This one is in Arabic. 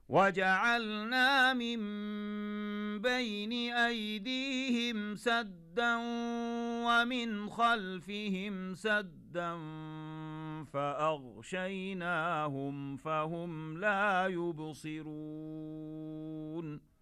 وجعلنا من بين أيديهم سدا ومن خلفهم سدا فأغشيناهم فهم لا يبصرون